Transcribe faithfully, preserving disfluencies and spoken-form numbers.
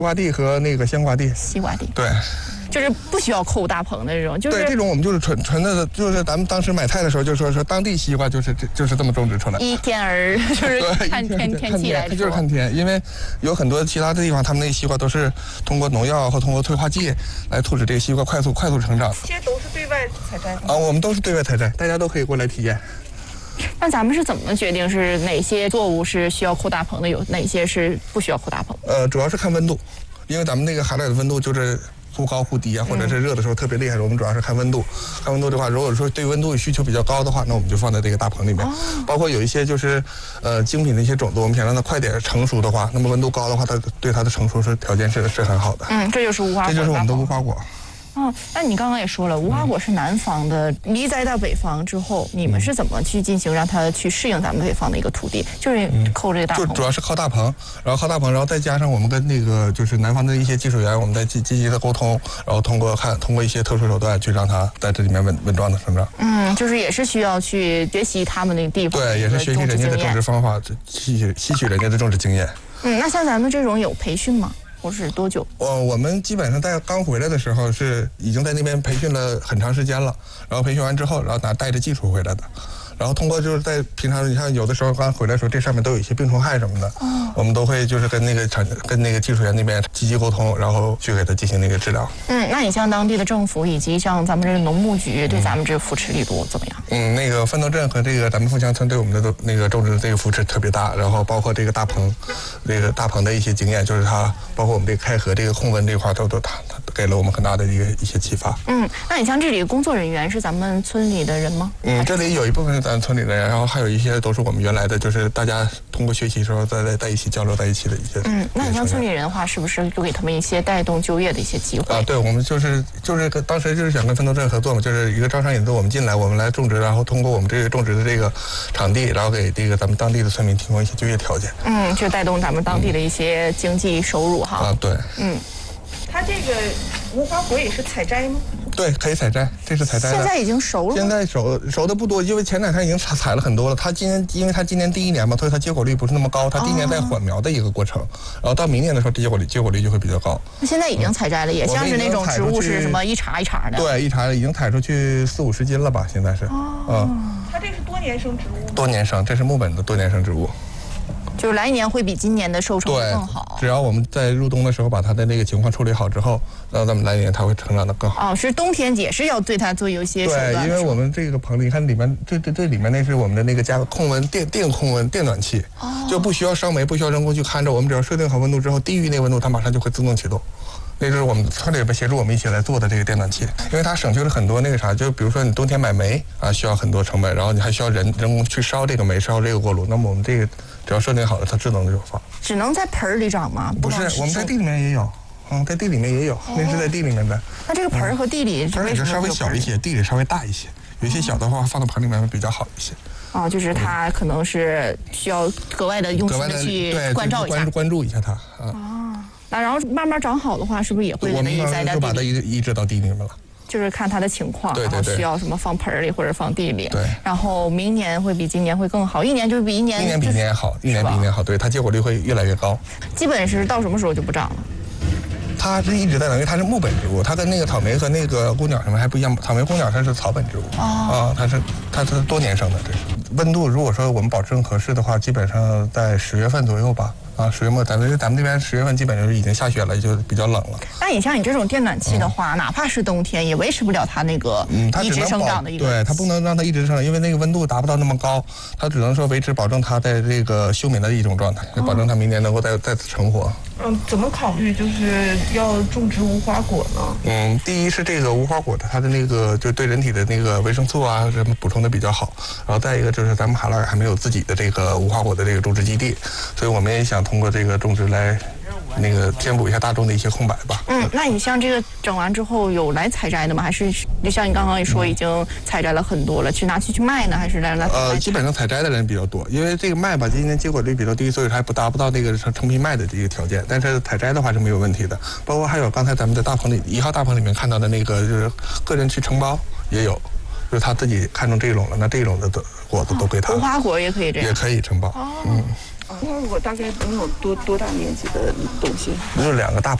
瓜地和那个鲜瓜地。 西瓜地。 对。 就是不需要扣大棚的这种，就是对这种我们就是纯纯的，就是咱们当时买菜的时候就说说当地西瓜就是这就是这么种植出来， 一天而就是看天天气来说， 就是看天，因为有很多其他的地方，他们那个西瓜都是通过农药或通过催化剂来促使这个西瓜快速快速成长。 这些都是对外采摘的啊，我们都是对外采摘，大家都可以过来体验。 那咱们是怎么决定是哪些作物是需要扣大棚的，有哪些是不需要扣大棚？ 呃，主要是看温度，因为咱们那个海带的温度就是忽高忽低啊，或者是热的时候特别厉害，我们主要是看温度。看温度的话，如果说对温度需求比较高的话，那我们就放在这个大棚里面。包括有一些就是呃精品的一些种子，我们想让它快点成熟的话，那么温度高的话，它对它的成熟是条件是是很好的。 嗯，这就是无花果。 这就是我们的无花果。 哦，那你刚刚也说了，无花果是南方的，移栽到北方之后，你们是怎么去进行让它去适应咱们北方的一个土地？就是扣这个大棚， 就主要是靠大棚，然后靠大棚，然后再加上我们跟那个就是南方的一些技术员，我们在积积极的沟通，然后通过看通过一些特殊手段去让它在这里面稳稳壮的成长。 嗯，就是也是需要去学习他们那个地方， 对，也是学习人家的种植方法，吸取吸取人家的种植经验。 嗯，那像咱们这种有培训吗？或是多久？ 呃，我们基本上在刚回来的时候是已经在那边培训了很长时间了，然后培训完之后，然后拿带着技术回来的，然后通过就是在平常你看有的时候刚回来的时候，这上面都有一些病虫害什么的，哦、我们都会就是跟那个厂跟那个技术员那边积极沟通，然后去给他进行那个治疗。 嗯，那你像当地的政府以及像咱们这个农牧局对咱们这个扶持力度怎么样？ 嗯，那个奋斗镇和这个咱们凤翔村对我们的那个种植这个扶持特别大，然后包括这个大棚，这个大棚的一些经验，就是它包括我们这个开河这个控温这块都都它它给了我们很大的一个一些启发。 嗯，那你像这里工作人员是咱们村里的人吗？ 嗯，这里有一部分是咱村里的人，然后还有一些都是我们原来的，就是大家通过学习的时候在在在一起交流在一起的一些。 嗯，那你像村里人的话，是不是就给他们一些带动就业的一些机会？ 啊，对，我们就是就是跟当时就是想跟奋斗镇合作嘛，就是一个招商引资，我们进来，我们来种植，然后通过我们这个种植的这个场地，然后给这个咱们当地的村民提供一些就业条件。 嗯，就带动咱们当地的一些经济收入哈。 啊，对。 嗯， 它这个无花果也是采摘吗？ 对，可以采摘，这是采摘的。 现在已经熟了。 现在熟熟的不多，因为前两天已经采采了很多了。它今年，因为它今年第一年嘛，所以它结果率不是那么高。它今年在缓苗的一个过程，哦、然后到明年的时候，结果率结果率就会比较高。 那现在已经采摘了，也像是那种植物是什么一茬一茬的。 对，一茬已经采出去四五十斤了吧？现在是。 哦。 嗯。 它这是多年生植物。 多年生，这是木本的多年生植物。 就是来年会比今年的收成更好。 只要我们在入冬的时候把它的那个情况处理好之后，那咱们来年它会成长得更好。 哦，是冬天也是要对它做有些手段。 对，因为我们这个棚里，你看里面这这这里面那是我们的那个加控温电电控温电暖器，哦、就不需要烧煤，不需要人工去看着，我们只要设定好温度之后，低于那个温度它马上就会自动启动。那就是我们村里边协助我们一起来做的这个电暖器，因为它省去了很多那个啥，就比如说你冬天买煤啊需要很多成本，然后你还需要人人工去烧这个煤，烧这个锅炉。那么我们这个只要设定好了，它智能的就放。 只能在盆里长吗？ 不是，我们在地里面也有，嗯，在地里面也有，那是在地里面的。 那这个盆和地里， 盆里就稍微小一些，地里稍微大一些。有些小的话放到盆里面会比较好一些。 哦，就是它可能是需要格外的用心的去关照一下， 关注关注一下它啊。 哦，那然后慢慢长好的话，是不是也会我们就把它移移植到地里面了？ 就是看它的情况， 对对对， 然后需要什么放盆里或者放地里。 对， 然后明年会比今年会更好，一年就比一年， 一年比一年好，一年比一年好，对，它结果率会越来越高。 基本是到什么时候就不长了？ 它是一直在长，因为它是木本植物，它跟那个草莓和那个公鸟什么还不一样。草莓、公鸟它是草本植物啊、哦，它是它是多年生的。这是温度，如果说我们保证合适的话，基本上在十月份左右吧。啊，十月末，咱们咱们这边十月份基本就是已经下雪了，就比较冷了。 那你像你这种电暖器的话，嗯、哪怕是冬天，也维持不了它那个一直生长的一个。 嗯、对，它不能让它一直生长，因为那个温度达不到那么高，它只能说维持保证它在这个休眠的一种状态，就保证它明年能够再再次成活。 嗯，怎么考虑就是要种植无花果呢？ 嗯，第一是这个无花果的它的那个就对人体的那个维生素啊什么补充的比较好，然后再一个就是咱们哈拉尔还没有自己的这个无花果的这个种植基地，所以我们也想通过这个种植来那个填补一下大众的一些空白吧。 嗯，那你像这个整完之后有来采摘的吗？还是就像你刚刚也说已经采摘了很多了，去拿去去卖呢，还是来来？ 呃，基本上采摘的人比较多，因为这个卖吧，今年结果率比较低，所以还不达不到那个成成品卖的这个条件。但是采摘的话是没有问题的，包括还有刚才咱们在大棚里一号大棚里面看到的那个，就是个人去承包也有，就是他自己看中这一垄了，那这一垄的果子都归他。 无花果也可以这样， 也可以承包。 哦、 嗯。 无花果大概能有多多大面积的东西？ 就是两个大